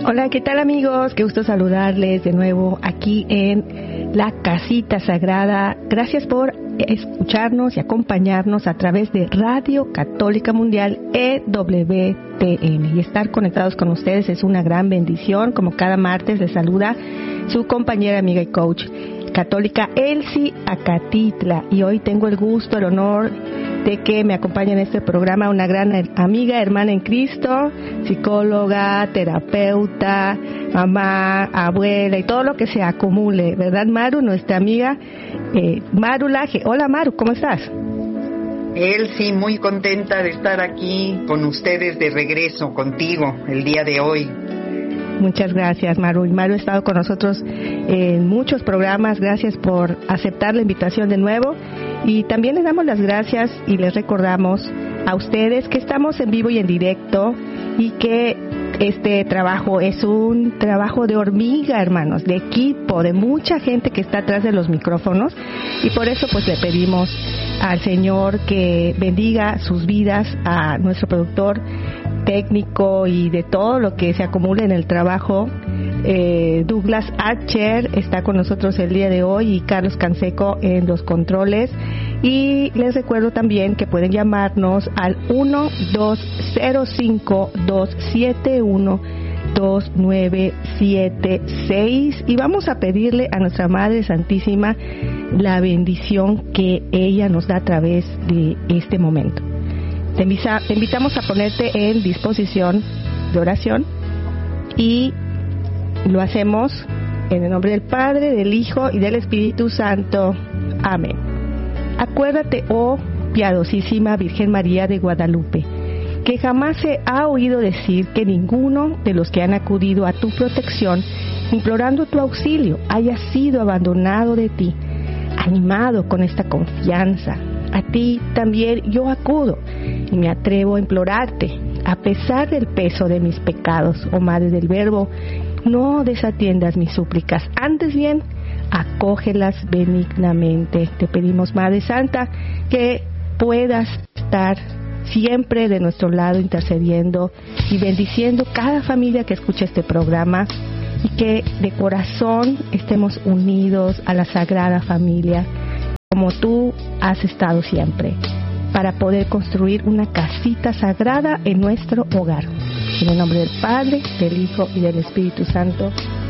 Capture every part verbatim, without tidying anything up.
Hola, ¿qué tal amigos? Qué gusto saludarles de nuevo aquí en la Casita Sagrada. Gracias por escucharnos y acompañarnos a través de Radio Católica Mundial E W T N. Y estar conectados con ustedes es una gran bendición. Como cada martes les saluda su compañera, amiga y coach católica Elsie Acatitla. Y hoy tengo el gusto, el honor de que me acompañe en este programa una gran amiga, hermana en Cristo, psicóloga, terapeuta, mamá, abuela y todo lo que se acumule, ¿verdad, Maru? Nuestra amiga eh, Maru Laje. Hola, Maru, ¿cómo estás? Elsie, muy contenta de estar aquí con ustedes de regreso, contigo, el día de hoy. Muchas gracias, Maru. Y Maru ha estado con nosotros en muchos programas. Gracias por aceptar la invitación de nuevo. Y también les damos las gracias y les recordamos a ustedes que estamos en vivo y en directo y que este trabajo es un trabajo de hormiga, hermanos, de equipo, de mucha gente que está atrás de los micrófonos. Y por eso pues le pedimos al Señor que bendiga sus vidas, a nuestro productor técnico y de todo lo que se acumula en el trabajo. eh, Douglas Archer está con nosotros el día de hoy y Carlos Canseco en los controles. Y les recuerdo también que pueden llamarnos al uno dos cero cinco dos siete uno dos nueve siete seis y vamos a pedirle a nuestra Madre Santísima la bendición que ella nos da a través de este momento. Te, invita, te invitamos a ponerte en disposición de oración y lo hacemos en el nombre del Padre, del Hijo y del Espíritu Santo. Amén. Acuérdate, oh piadosísima Virgen María de Guadalupe, que jamás se ha oído decir que ninguno de los que han acudido a tu protección, implorando tu auxilio, haya sido abandonado de ti. Animado con esta confianza, a ti también yo acudo y me atrevo a implorarte, a pesar del peso de mis pecados, oh Madre del Verbo, no desatiendas mis súplicas, antes bien, acógelas benignamente. Te pedimos, Madre Santa, que puedas estar siempre de nuestro lado intercediendo y bendiciendo cada familia que escucha este programa y que de corazón estemos unidos a la Sagrada Familia como tú has estado siempre, para poder construir una casita sagrada en nuestro hogar. En el nombre del Padre, del Hijo y del Espíritu Santo.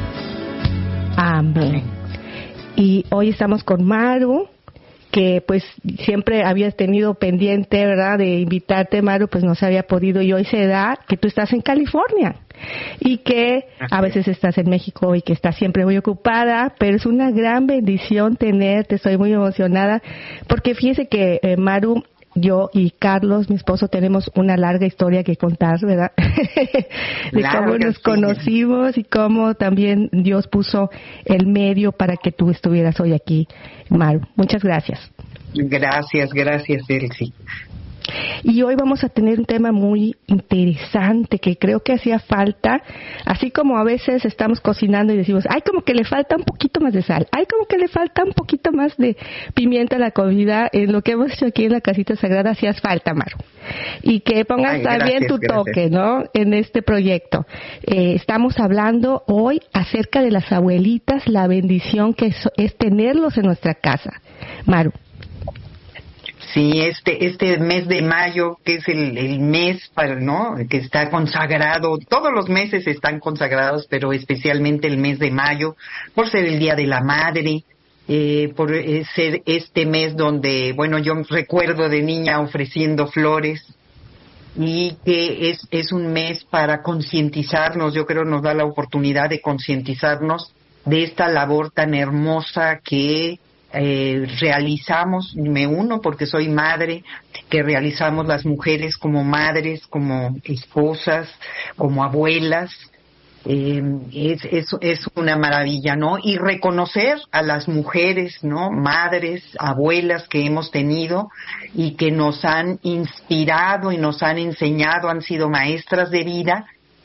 Amén. Y hoy estamos con Maru, que pues siempre habías tenido pendiente, ¿verdad?, de invitarte, Maru, pues no se había podido, y hoy se da que tú estás en California y que a veces estás en México y que estás siempre muy ocupada, pero es una gran bendición tenerte. Estoy muy emocionada porque fíjese que eh, Maru, yo y Carlos, mi esposo, tenemos una larga historia que contar, ¿verdad? De Claro cómo nos sí. conocimos y cómo también Dios puso el medio para que tú estuvieras hoy aquí, Maru. Muchas gracias. Gracias, gracias, Elsie. Y hoy vamos a tener un tema muy interesante que creo que hacía falta, así como a veces estamos cocinando y decimos, ay, como que le falta un poquito más de sal, ay, como que le falta un poquito más de pimienta a la comida. En lo que hemos hecho aquí en la Casita Sagrada hacías falta, Maru. Y que pongas ay, también gracias, tu gracias. toque, ¿no?, en este proyecto. Eh, estamos hablando hoy acerca de las abuelitas, la bendición que es, es tenerlos en nuestra casa. Maru. Sí, este este mes de mayo, que es el, el mes para, ¿no?, que está consagrado, todos los meses están consagrados, pero especialmente el mes de mayo, por ser el Día de la Madre, eh, por ser este mes donde, bueno, yo recuerdo de niña ofreciendo flores, y que es, es un mes para concientizarnos. Yo creo nos da la oportunidad de concientizarnos de esta labor tan hermosa que Eh, realizamos, me uno porque soy madre, que realizamos las mujeres como madres, como esposas, como abuelas. Eh, es, es, es una maravilla, ¿no? Y reconocer a las mujeres, ¿no?, madres, abuelas que hemos tenido y que nos han inspirado y nos han enseñado, han sido maestras de vida,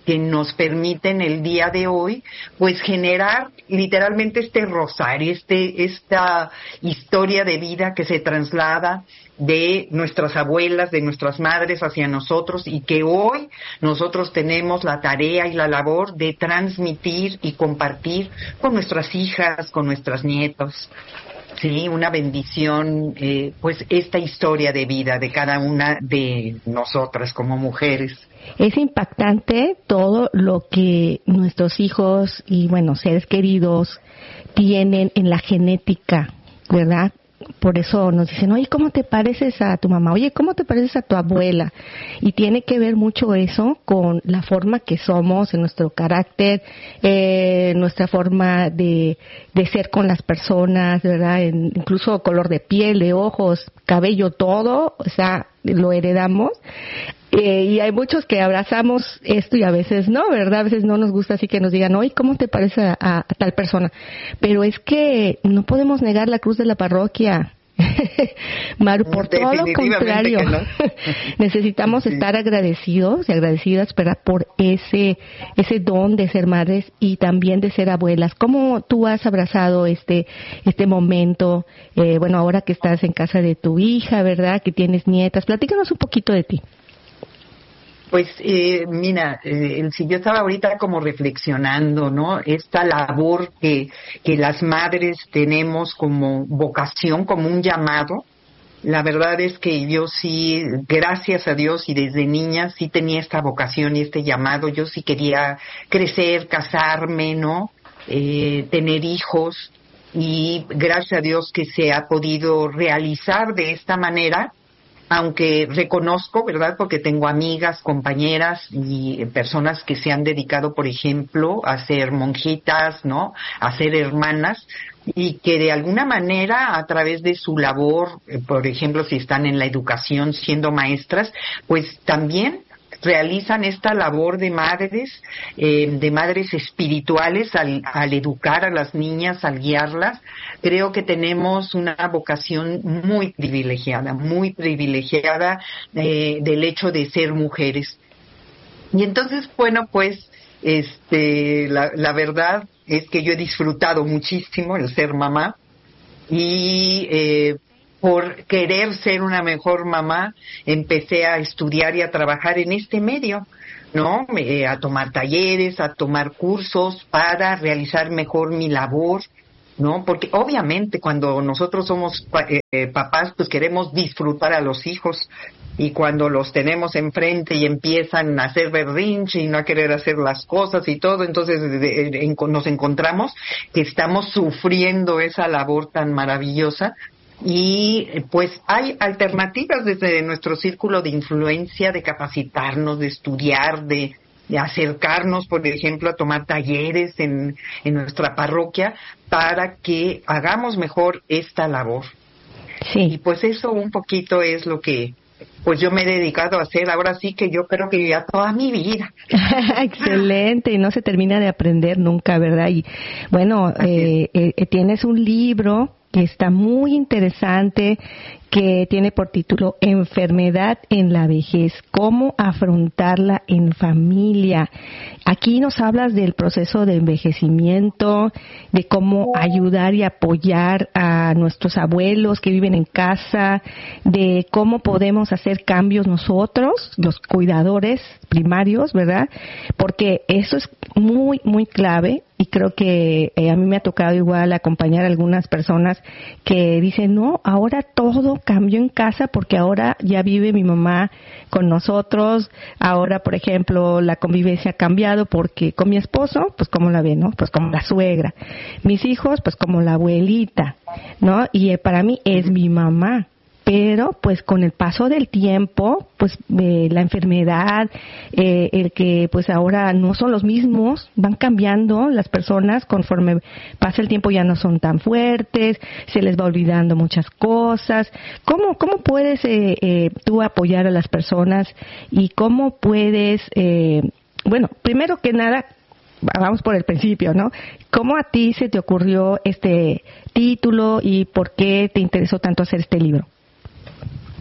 que nos permiten el día de hoy, pues generar literalmente este rosario, este, esta historia de vida que se traslada de nuestras abuelas, de nuestras madres hacia nosotros, y que hoy nosotros tenemos la tarea y la labor de transmitir y compartir con nuestras hijas, con nuestros nietos. Sí, una bendición, eh, pues esta historia de vida de cada una de nosotras como mujeres. Es impactante todo lo que nuestros hijos y, bueno, seres queridos tienen en la genética, ¿verdad? Por eso nos dicen, oye, ¿cómo te pareces a tu mamá? Oye, ¿cómo te pareces a tu abuela? Y tiene que ver mucho eso con la forma que somos, en nuestro carácter, eh, nuestra forma de, de ser con las personas, ¿verdad? En, incluso color de piel, de ojos, cabello, todo, o sea, lo heredamos. Eh, y hay muchos que abrazamos esto y a veces no, ¿verdad? A veces no nos gusta así que nos digan, oye, ¿cómo te parece a, a, a tal persona? Pero es que no podemos negar la cruz de la parroquia. Maru, por todo lo contrario, no. Necesitamos sí. estar agradecidos y agradecidas, ¿verdad? Por ese ese don de ser madres y también de ser abuelas. ¿Cómo tú has abrazado este este momento? Eh, bueno, ahora que estás en casa de tu hija, ¿verdad? Que tienes nietas. Platícanos un poquito de ti. Pues eh, mira, eh, si yo estaba ahorita como reflexionando, ¿no? Esta labor que, que las madres tenemos como vocación, como un llamado. La verdad es que yo sí, gracias a Dios y desde niña sí tenía esta vocación y este llamado. Yo sí quería crecer, casarme, ¿no? Eh, tener hijos, y gracias a Dios que se ha podido realizar de esta manera. Aunque reconozco, ¿verdad?, porque tengo amigas, compañeras y personas que se han dedicado, por ejemplo, a ser monjitas, ¿no?, a ser hermanas, y que de alguna manera, a través de su labor, por ejemplo, si están en la educación siendo maestras, pues también realizan esta labor de madres, eh, de madres espirituales al, al educar a las niñas, al guiarlas. Creo que tenemos una vocación muy privilegiada, muy privilegiada eh, del hecho de ser mujeres. Y entonces, bueno, pues, este, la, la verdad es que yo he disfrutado muchísimo el ser mamá, y eh, por querer ser una mejor mamá, empecé a estudiar y a trabajar en este medio, ¿no? Eh, a tomar talleres, a tomar cursos para realizar mejor mi labor, ¿no? Porque obviamente cuando nosotros somos eh, papás, pues queremos disfrutar a los hijos, y cuando los tenemos enfrente y empiezan a hacer berrinche y no a querer hacer las cosas y todo, entonces de, de, de, nos encontramos que estamos sufriendo esa labor tan maravillosa. Y pues hay alternativas desde nuestro círculo de influencia, de capacitarnos, de estudiar, de, de acercarnos, por ejemplo, a tomar talleres en, en nuestra parroquia para que hagamos mejor esta labor. Sí. Y pues eso un poquito es lo que pues yo me he dedicado a hacer, ahora sí que yo creo que ya toda mi vida. Excelente, y no se termina de aprender nunca, ¿verdad? Y bueno, eh, eh, tienes un libro que está muy interesante, que tiene por título Enfermedad en la vejez, cómo afrontarla en familia. Aquí nos hablas del proceso de envejecimiento, de cómo ayudar y apoyar a nuestros abuelos que viven en casa, de cómo podemos hacer cambios nosotros, los cuidadores primarios, ¿verdad? Porque eso es muy, muy clave. Y creo que eh, a mí me ha tocado igual acompañar a algunas personas que dicen, no, ahora todo cambió en casa porque ahora ya vive mi mamá con nosotros. Ahora, por ejemplo, la convivencia ha cambiado porque con mi esposo, pues como la ve, ¿no? Pues como la suegra. Mis hijos, pues como la abuelita, ¿no? Y eh, para mí es mi mamá. Pero, pues, con el paso del tiempo, pues, eh, la enfermedad, eh, el que, pues, ahora no son los mismos, van cambiando las personas conforme pasa el tiempo, ya no son tan fuertes, se les va olvidando muchas cosas. ¿Cómo, cómo puedes eh, eh, tú apoyar a las personas y cómo puedes, eh, bueno, primero que nada, vamos por el principio, ¿no? ¿Cómo a ti se te ocurrió este título y por qué te interesó tanto hacer este libro?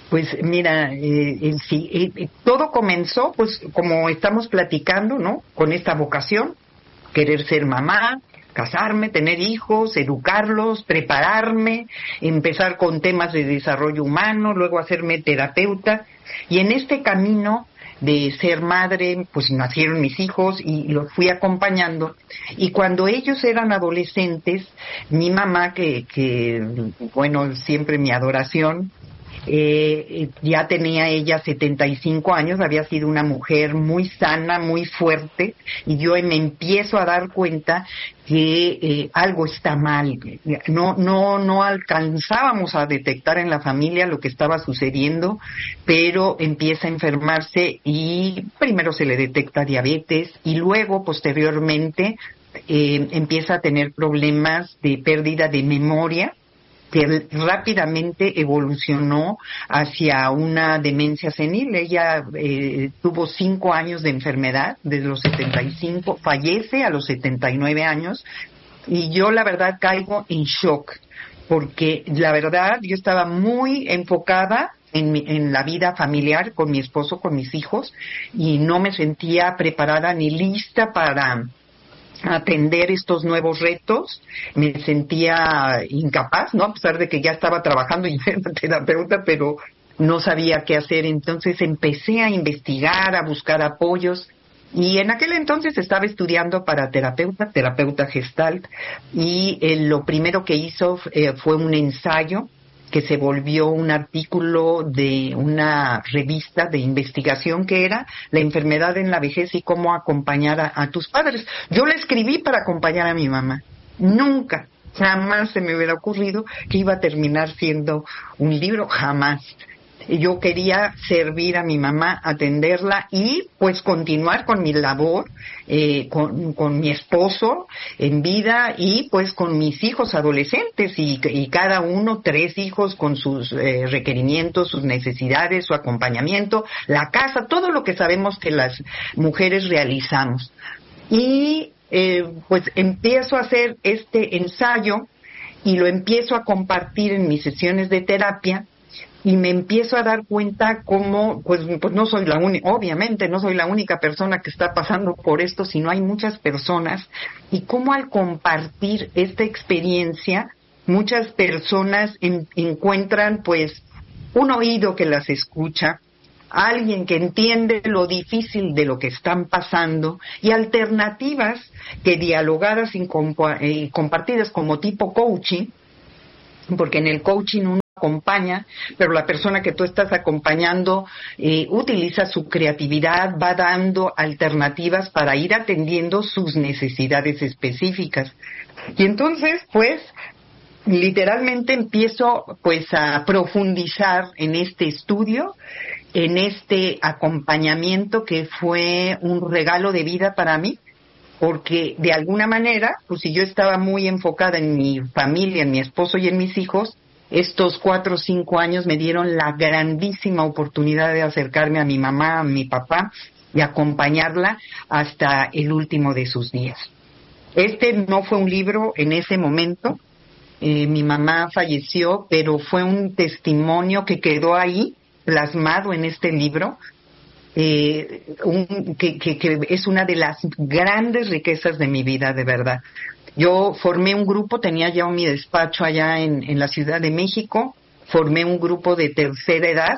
Pues mira, eh, eh, sí, eh, todo comenzó, pues como estamos platicando, ¿no? Con esta vocación, querer ser mamá, casarme, tener hijos, educarlos, prepararme, empezar con temas de desarrollo humano, luego hacerme terapeuta, y en este camino de ser madre, pues nacieron mis hijos y los fui acompañando, y cuando ellos eran adolescentes, mi mamá, que, que bueno, siempre mi adoración, Eh, ya tenía ella setenta y cinco años, había sido una mujer muy sana, muy fuerte, y yo me empiezo a dar cuenta que eh, algo está mal. No, no, no alcanzábamos a detectar en la familia lo que estaba sucediendo, pero empieza a enfermarse y primero se le detecta diabetes y luego, posteriormente, eh, empieza a tener problemas de pérdida de memoria, que rápidamente evolucionó hacia una demencia senil. Ella eh, tuvo cinco años de enfermedad, desde los setenta y cinco, fallece a los setenta y nueve años, y yo la verdad caigo en shock, porque la verdad yo estaba muy enfocada en, mi, en la vida familiar con mi esposo, con mis hijos, y no me sentía preparada ni lista para atender estos nuevos retos. Me sentía incapaz, ¿no? A pesar de que ya estaba trabajando y era terapeuta, pero no sabía qué hacer. Entonces empecé a investigar, a buscar apoyos, y en aquel entonces estaba estudiando para terapeuta, terapeuta Gestalt, y eh, lo primero que hizo eh, fue un ensayo que se volvió un artículo de una revista de investigación, que era La enfermedad en la vejez y cómo acompañar a, a tus padres. Yo le escribí para acompañar a mi mamá. Nunca, jamás se me hubiera ocurrido que iba a terminar siendo un libro, jamás. Yo quería servir a mi mamá, atenderla y pues continuar con mi labor, eh, con, con mi esposo en vida y pues con mis hijos adolescentes, y, y cada uno tres hijos con sus eh, requerimientos, sus necesidades, su acompañamiento, la casa, todo lo que sabemos que las mujeres realizamos. Y eh, pues empiezo a hacer este ensayo y lo empiezo a compartir en mis sesiones de terapia, y me empiezo a dar cuenta cómo, pues, pues no soy la única, obviamente no soy la única persona que está pasando por esto, sino hay muchas personas, y cómo al compartir esta experiencia, muchas personas en, encuentran pues un oído que las escucha, alguien que entiende lo difícil de lo que están pasando, y alternativas que dialogadas y compa- eh, compartidas como tipo coaching, porque en el coaching uno acompaña, pero la persona que tú estás acompañando eh, utiliza su creatividad, va dando alternativas para ir atendiendo sus necesidades específicas. Y entonces, pues, literalmente empiezo pues a profundizar en este estudio, en este acompañamiento que fue un regalo de vida para mí, porque de alguna manera, pues si yo estaba muy enfocada en mi familia, en mi esposo y en mis hijos, estos cuatro o cinco años me dieron la grandísima oportunidad de acercarme a mi mamá, a mi papá, y acompañarla hasta el último de sus días. Este no fue un libro en ese momento, eh, mi mamá falleció, pero fue un testimonio que quedó ahí, plasmado en este libro, eh, un, que, que, que es una de las grandes riquezas de mi vida, de verdad. Yo formé un grupo, tenía ya mi despacho allá en, en la Ciudad de México, formé un grupo de tercera edad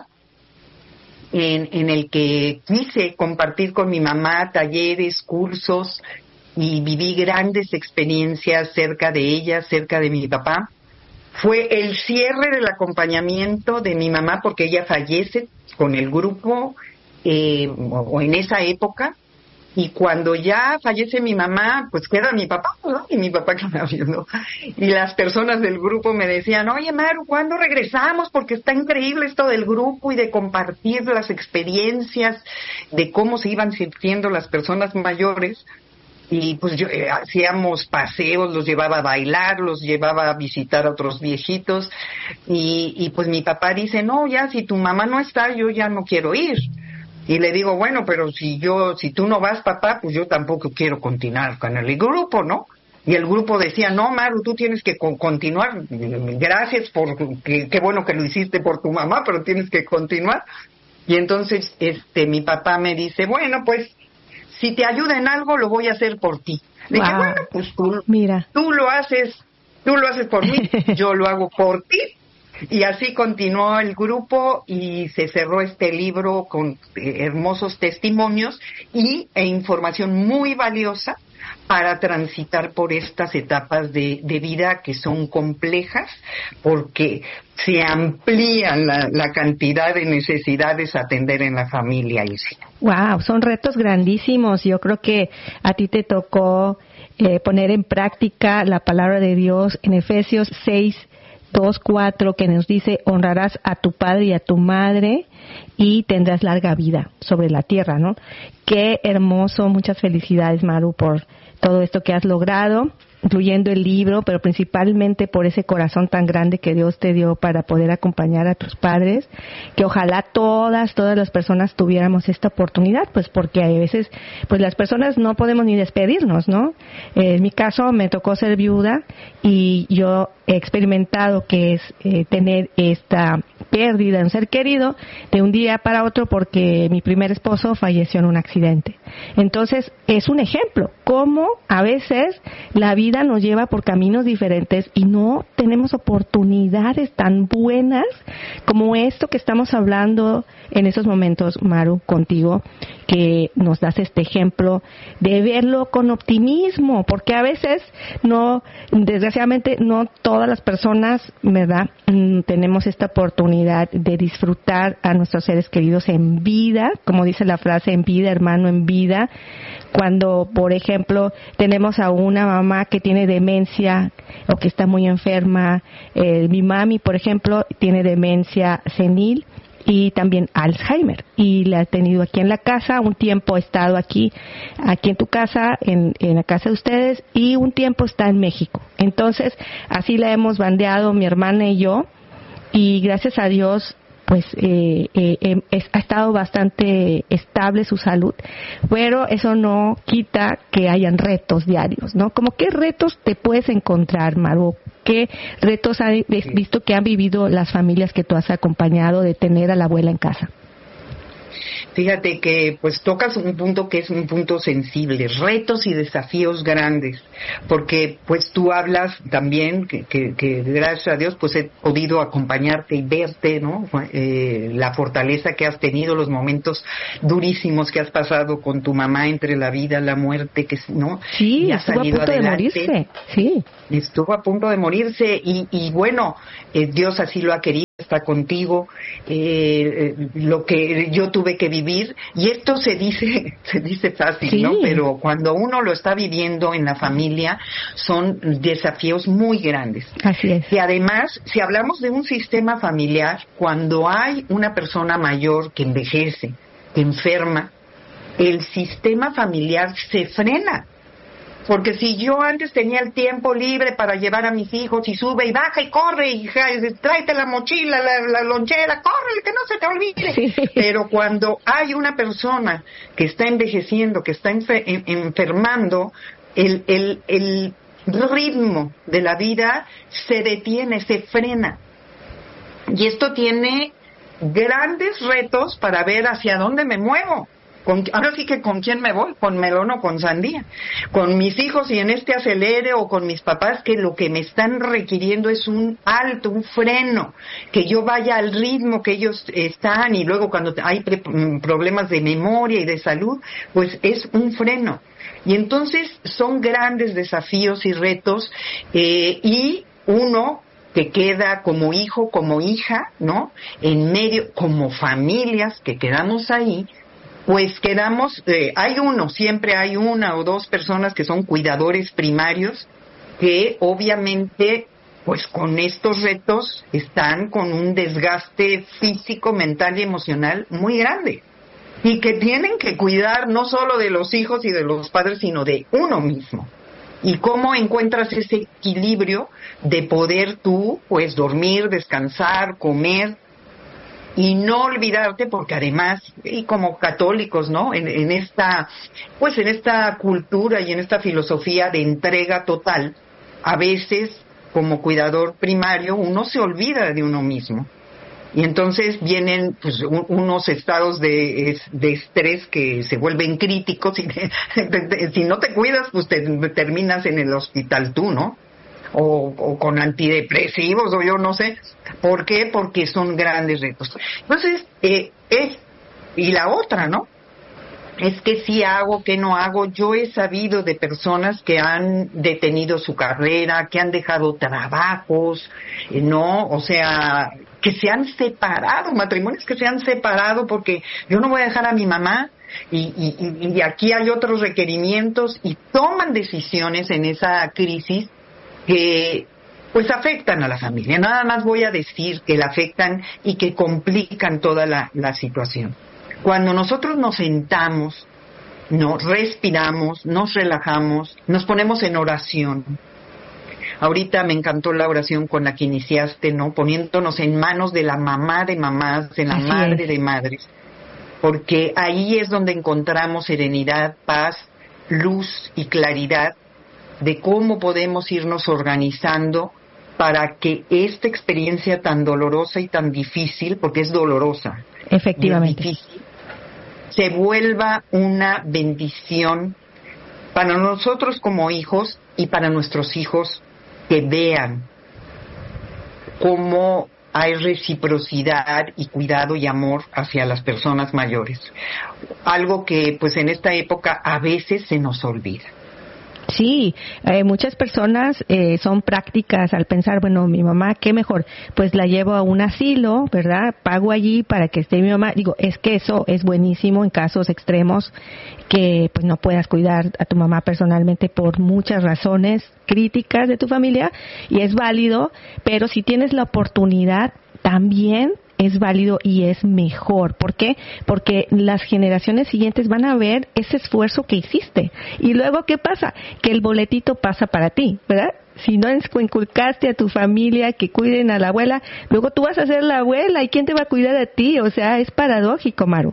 en, en el que quise compartir con mi mamá talleres, cursos, y viví grandes experiencias cerca de ella, cerca de mi papá. Fue el cierre del acompañamiento de mi mamá, porque ella fallece con el grupo eh, o en esa época. Y cuando ya fallece mi mamá, pues queda mi papá, ¿no? Y mi papá que me ayudó. Y las personas del grupo me decían, oye, Maru, ¿cuándo regresamos? Porque está increíble esto del grupo y de compartir las experiencias de cómo se iban sintiendo las personas mayores. Y pues yo eh, hacíamos paseos, los llevaba a bailar, los llevaba a visitar a otros viejitos. Y, y pues mi papá dice, no, ya si tu mamá no está, yo ya no quiero ir. Y le digo, bueno, pero si yo, si tú no vas, papá, pues yo tampoco quiero continuar con el grupo, ¿no? Y el grupo decía, no, Maru, tú tienes que co- continuar. Gracias por, que, qué bueno que lo hiciste por tu mamá, pero tienes que continuar. Y entonces, este, mi papá me dice, bueno, pues, si te ayuda en algo, lo voy a hacer por ti. Le Wow. dije, bueno, pues tú, Mira. tú lo haces, tú lo haces por mí, yo lo hago por ti. Y así continuó el grupo y se cerró este libro con eh, hermosos testimonios y e información muy valiosa para transitar por estas etapas de, de vida que son complejas, porque se amplían la, la cantidad de necesidades a atender en la familia, Isi. Wow, son retos grandísimos. Yo creo que a ti te tocó eh, poner en práctica la palabra de Dios en Efesios seis, dos, cuatro, que nos dice, honrarás a tu padre y a tu madre y tendrás larga vida sobre la tierra, ¿no? Qué hermoso. Muchas felicidades, Maru, por todo esto que has logrado, incluyendo el libro, pero principalmente por ese corazón tan grande que Dios te dio para poder acompañar a tus padres, que ojalá todas, todas las personas tuviéramos esta oportunidad, pues porque a veces, pues las personas no podemos ni despedirnos, ¿no? Eh, en mi caso me tocó ser viuda y yo he experimentado que es eh, tener esta pérdida de un ser querido de un día para otro porque mi primer esposo falleció en un accidente. Entonces, es un ejemplo, cómo a veces la vida nos lleva por caminos diferentes y no tenemos oportunidades tan buenas como esto que estamos hablando en esos momentos, Maru, contigo, que nos das este ejemplo de verlo con optimismo, porque a veces no, desgraciadamente no todas las personas, ¿verdad?, mm, tenemos esta oportunidad de disfrutar a nuestros seres queridos en vida, como dice la frase, en vida, hermano, en vida. Cuando, por ejemplo, tenemos a una mamá que tiene demencia o que está muy enferma, eh, mi mami, por ejemplo, tiene demencia senil y también Alzheimer, y la he tenido aquí en la casa. Un tiempo he estado aquí, aquí en tu casa, en, en la casa de ustedes, y un tiempo está en México. Entonces, así la hemos bandeado mi hermana y yo, y gracias a Dios, pues eh, eh, eh, es, ha estado bastante estable su salud, pero eso no quita que hayan retos diarios, ¿no? Como qué retos te puedes encontrar, Maru, qué retos has visto que han vivido las familias que tú has acompañado de tener a la abuela en casa. Fíjate que pues tocas un punto que es un punto sensible, retos y desafíos grandes, porque pues tú hablas también que, que, que gracias a Dios pues he podido acompañarte y verte, ¿no? Eh, la fortaleza que has tenido, los momentos durísimos que has pasado con tu mamá entre la vida y la muerte, que no, sí, y has estuvo salido a punto adelante. de morirse, sí, estuvo a punto de morirse y, y bueno, eh, Dios así lo ha querido. Está contigo, eh, eh, lo que yo tuve que vivir, y esto se dice se dice fácil, sí, ¿no? Pero cuando uno lo está viviendo en la familia, son desafíos muy grandes. Así es. Y además, si hablamos de un sistema familiar, cuando hay una persona mayor que envejece, que enferma, el sistema familiar se frena. Porque si yo antes tenía el tiempo libre para llevar a mis hijos y sube y baja y corre y tráete la mochila, la, la lonchera, corre, que no se te olvide. Sí. Pero cuando hay una persona que está envejeciendo, que está enfer- enfermando, el, el, el ritmo de la vida se detiene, se frena. Y esto tiene grandes retos para ver hacia dónde me muevo. Con, ahora sí que con quién me voy, con melón o con sandía, con mis hijos y en este acelere, o con mis papás que lo que me están requiriendo es un alto, un freno, que yo vaya al ritmo que ellos están, y luego cuando hay pre- problemas de memoria y de salud, pues es un freno. Y entonces son grandes desafíos y retos, eh, y uno que queda como hijo, como hija, ¿no? En medio, como familias que quedamos ahí, pues quedamos, eh, hay uno, siempre hay una o dos personas que son cuidadores primarios, que obviamente, pues con estos retos están con un desgaste físico, mental y emocional muy grande, y que tienen que cuidar no solo de los hijos y de los padres, sino de uno mismo. Y cómo encuentras ese equilibrio de poder tú, pues, dormir, descansar, comer, Y no olvidarte, porque además, y como católicos, ¿no? En, en esta, pues en esta cultura y en esta filosofía de entrega total, a veces, como cuidador primario, uno se olvida de uno mismo. Y entonces vienen pues un, unos estados de, de estrés que se vuelven críticos y de, de, de, si no te cuidas, pues te, terminas en el hospital tú, ¿no? O, o con antidepresivos o yo no sé. ¿Por qué? Porque son grandes retos. Entonces, eh, es, y la otra, ¿no? Es que si hago, que no hago. Yo he sabido de personas que han detenido su carrera, que han dejado trabajos, eh, ¿no? O sea, que se han separado, matrimonios que se han separado porque yo no voy a dejar a mi mamá y, y, y aquí hay otros requerimientos y toman decisiones en esa crisis que pues afectan a la familia. Nada más voy a decir que la afectan y que complican toda la, la situación. Cuando nosotros nos sentamos, nos respiramos, nos relajamos, nos ponemos en oración. Ahorita me encantó la oración con la que iniciaste, ¿no? Poniéndonos en manos de la mamá de mamás, de la Así madre es. de madres. Porque ahí es donde encontramos serenidad, paz, luz y claridad de cómo podemos irnos organizando para que esta experiencia tan dolorosa y tan difícil, porque es dolorosa, efectivamente, es difícil, se vuelva una bendición para nosotros como hijos y para nuestros hijos, que vean cómo hay reciprocidad y cuidado y amor hacia las personas mayores. Algo que pues en esta época a veces se nos olvida. Sí, eh, muchas personas eh, son prácticas al pensar, bueno, mi mamá, ¿qué mejor? Pues la llevo a un asilo, ¿verdad? Pago allí para que esté mi mamá. Digo, es que eso es buenísimo en casos extremos que pues no puedas cuidar a tu mamá personalmente por muchas razones críticas de tu familia y es válido, pero si tienes la oportunidad también es válido y es mejor. ¿Por qué? Porque las generaciones siguientes van a ver ese esfuerzo que hiciste. Y luego, ¿qué pasa? Que el boletito pasa para ti, ¿verdad? Si no inculcaste a tu familia que cuiden a la abuela, luego tú vas a ser la abuela, ¿y quién te va a cuidar a ti? O sea, es paradójico, Maru.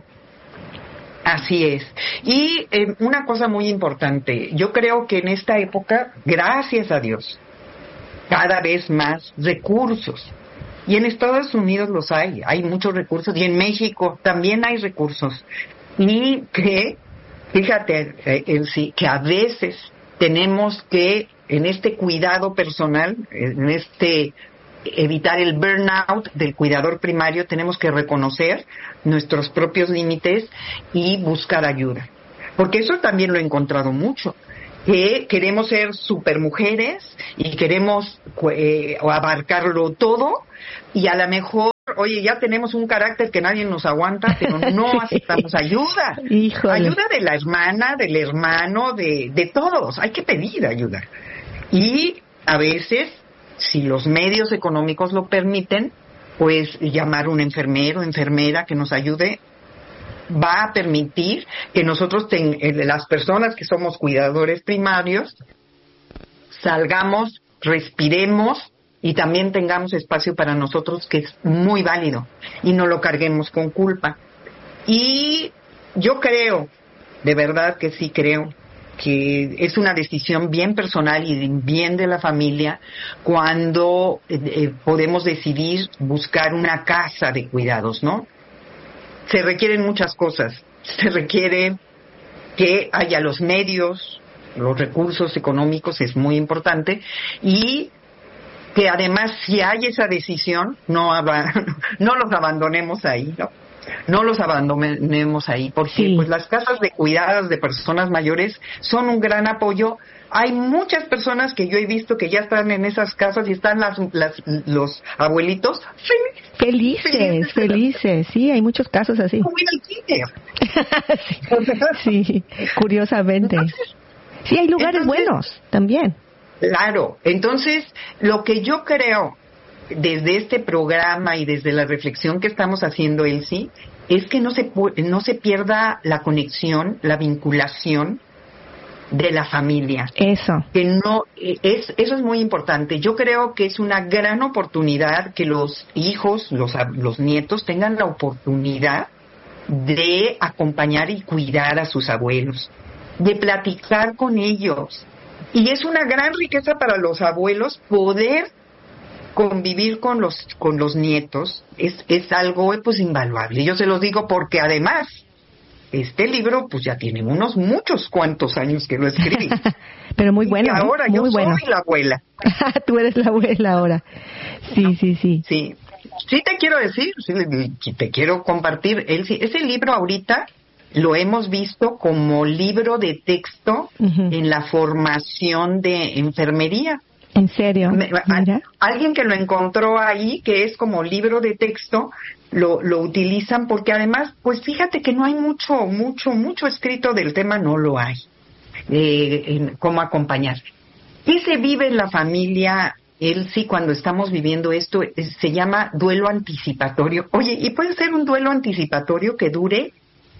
Así es. Y eh, una cosa muy importante, yo creo que en esta época, gracias a Dios, cada vez más recursos. Y en Estados Unidos los hay, hay muchos recursos, y en México también hay recursos. Y que, fíjate, eh, eh, sí, que a veces tenemos que, en este cuidado personal, en este evitar el burnout del cuidador primario, tenemos que reconocer nuestros propios límites y buscar ayuda. Porque eso también lo he encontrado mucho. Que queremos ser supermujeres y queremos eh, abarcarlo todo y a lo mejor, oye, ya tenemos un carácter que nadie nos aguanta, pero no sí. aceptamos ayuda. Híjole. Ayuda de la hermana, del hermano, de, de todos. Hay que pedir ayuda. Y a veces, si los medios económicos lo permiten, pues llamar a un enfermero, enfermera que nos ayude, va a permitir que nosotros, ten, las personas que somos cuidadores primarios, salgamos, respiremos y también tengamos espacio para nosotros, que es muy válido, y no lo carguemos con culpa. Y yo creo, de verdad que sí creo, que es una decisión bien personal y bien de la familia cuando eh, podemos decidir buscar una casa de cuidados, ¿no? Se requieren muchas cosas. Se requiere que haya los medios, los recursos económicos, es muy importante, y que además, si hay esa decisión, no, ab- no los abandonemos ahí, ¿no? No los abandonemos ahí, porque sí. pues las casas de cuidados de personas mayores son un gran apoyo. Hay muchas personas que yo he visto que ya están en esas casas y están las, las los abuelitos felices. Felices, felices, felices. Sí, hay muchos casos así. Como ir al kinder. sí, sí, curiosamente. Entonces, sí, hay lugares entonces, buenos también. Claro, entonces lo que yo creo desde este programa y desde la reflexión que estamos haciendo, Elsie, es que no se no se pierda la conexión, la vinculación de la familia. Eso. Que no, es, eso es muy importante. Yo creo que es una gran oportunidad que los hijos, los, los nietos tengan la oportunidad de acompañar y cuidar a sus abuelos, de platicar con ellos. Y es una gran riqueza para los abuelos poder convivir con los con los nietos. Es, es algo pues invaluable. Yo se los digo porque además este libro pues ya tiene unos muchos cuantos años que lo escribí. Pero muy bueno. Y ahora ¿eh? Muy yo bueno. soy la abuela. Tú eres la abuela ahora. Sí, sí, sí. Sí, sí te quiero decir, sí, te quiero compartir. El, ese libro ahorita lo hemos visto como libro de texto uh-huh. en la formación de enfermería. ¿En serio? Me, a, alguien que lo encontró ahí, que es como libro de texto, lo, lo utilizan porque además, pues fíjate que no hay mucho, mucho, mucho escrito del tema, no lo hay. Eh, en cómo acompañar. ¿Qué se vive en la familia? Él sí, cuando estamos viviendo esto, es, se llama duelo anticipatorio. Oye, y puede ser un duelo anticipatorio que dure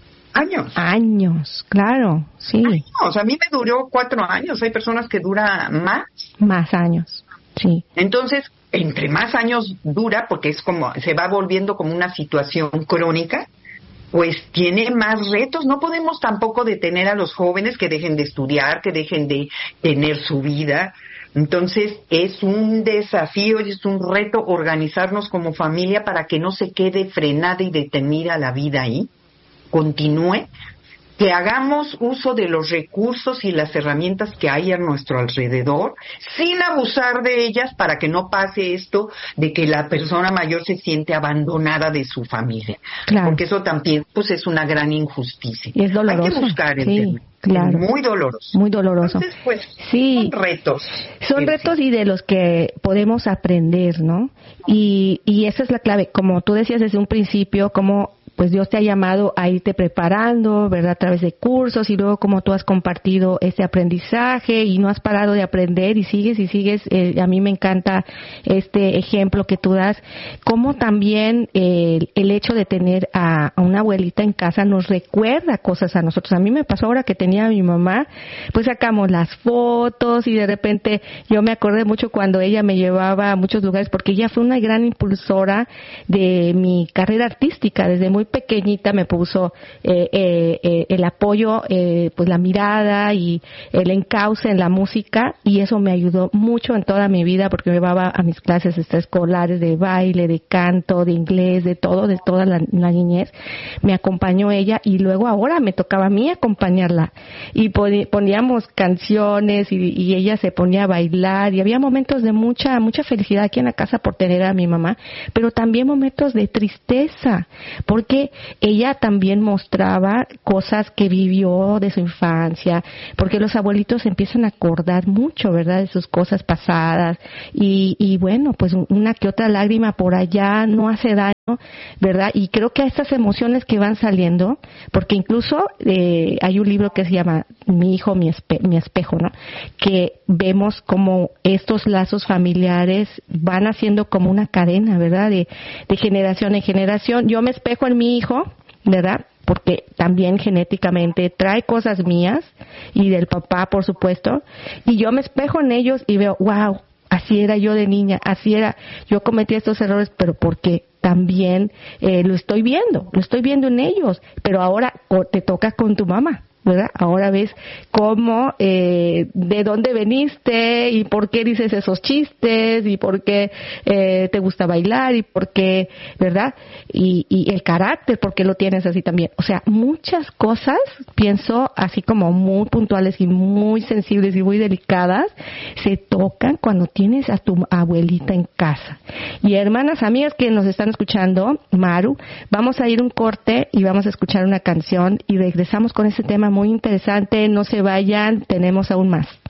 años. Años, claro, sí. Años. A mí me duró cuatro años. Hay personas que dura más. Más años, sí. Entonces, entre más años dura, porque es como, se va volviendo como una situación crónica, pues tiene más retos. No podemos tampoco detener a los jóvenes que dejen de estudiar, que dejen de tener su vida. Entonces es un desafío y es un reto organizarnos como familia para que no se quede frenada y detenida la vida ahí, continúe, que hagamos uso de los recursos y las herramientas que hay a nuestro alrededor, sin abusar de ellas, para que no pase esto de que la persona mayor se siente abandonada de su familia. Claro. Porque eso también pues es una gran injusticia. Y es doloroso. Hay que buscar el sí, tema. Claro. Muy doloroso. Muy doloroso. Entonces, pues, sí. son retos. Son retos y de los que podemos aprender, ¿no? Y, y esa es la clave. Como tú decías desde un principio, como pues Dios te ha llamado a irte preparando, ¿verdad? A través de cursos y luego como tú has compartido ese aprendizaje y no has parado de aprender y sigues y sigues. Eh, a mí me encanta este ejemplo que tú das, como también eh, el hecho de tener a, a una abuelita en casa nos recuerda cosas a nosotros. A mí me pasó ahora que tenía a mi mamá, pues sacamos las fotos y de repente yo me acordé mucho cuando ella me llevaba a muchos lugares porque ella fue una gran impulsora de mi carrera artística. Desde muy pequeñita me puso eh, eh, eh, el apoyo, eh, pues la mirada y el encauce en la música, y eso me ayudó mucho en toda mi vida porque me llevaba a mis clases extraescolares de baile, de canto, de inglés, de todo, de toda la, la niñez. Me acompañó ella y luego ahora me tocaba a mí acompañarla y poníamos canciones y, y ella se ponía a bailar y había momentos de mucha, mucha felicidad aquí en la casa por tener a mi mamá, pero también momentos de tristeza porque ella también mostraba cosas que vivió de su infancia, porque los abuelitos empiezan a acordar mucho, ¿verdad?, de sus cosas pasadas, y, y bueno, pues una que otra lágrima por allá no hace daño, ¿verdad? Y creo que a estas emociones que van saliendo, porque incluso eh, hay un libro que se llama Mi hijo, mi, espe- mi espejo, ¿no?, que vemos como estos lazos familiares van haciendo como una cadena, ¿verdad?, de, de generación en generación. Yo me espejo en mi hijo, ¿verdad?, porque también genéticamente trae cosas mías y del papá, por supuesto, y yo me espejo en ellos y veo, wow, así era yo de niña, así era, yo cometí estos errores, pero porque también eh, lo estoy viendo, lo estoy viendo en ellos, pero ahora te toca con tu mamá, ¿verdad? Ahora ves cómo, eh, de dónde veniste y por qué dices esos chistes y por qué eh, te gusta bailar y por qué, ¿verdad? Y, y el carácter, por qué lo tienes así también. O sea, muchas cosas, pienso, así como muy puntuales y muy sensibles y muy delicadas, se tocan cuando tienes a tu abuelita en casa. Y hermanas, amigas que nos están escuchando, Maru, vamos a ir un corte y vamos a escuchar una canción y regresamos con ese tema muy interesante. No se vayan, tenemos aún más.